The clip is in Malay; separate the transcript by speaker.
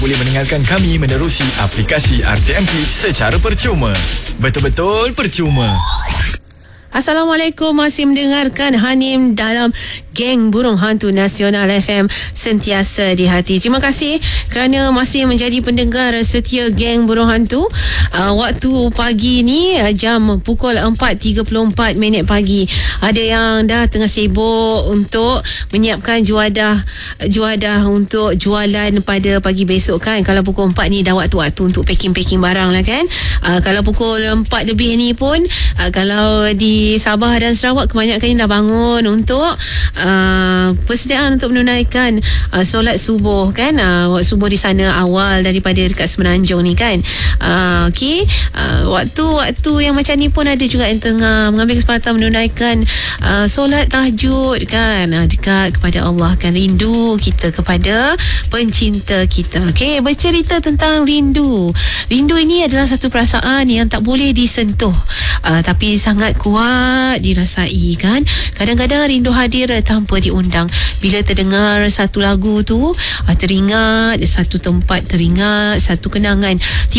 Speaker 1: Boleh mendengarkan kami menerusi aplikasi RTMP secara percuma. Betul-betul percuma.
Speaker 2: Assalamualaikum, masih mendengarkan Hanim dalam Geng Burung Hantu Nasional FM, sentiasa di hati. Terima kasih kerana masih menjadi pendengar setia Geng Burung Hantu. Waktu pagi ni jam pukul 4.34 pagi. Ada yang dah tengah sibuk untuk menyiapkan juadah untuk jualan pada pagi besok kan. Kalau pukul 4 ni dah waktu-waktu untuk packing barang lah kan. Kalau pukul 4 lebih ni pun kalau di Sabah dan Sarawak kebanyakan ni dah bangun untuk persediaan untuk menunaikan solat subuh kan. Waktu subuh di sana awal daripada dekat Semenanjung ni kan. Okey, waktu yang macam ni pun ada juga yang tengah mengambil kesempatan menunaikan solat tahajud kan, dekat kepada Allah kan, rindu kita kepada pencinta kita. Okey, bercerita tentang rindu ini adalah satu perasaan yang tak boleh disentuh, tapi sangat kuat dirasai kan. Kadang-kadang rindu hadir tanpa diundang. Bila terdengar satu lagu tu, teringat satu tempat, teringat satu kenangan.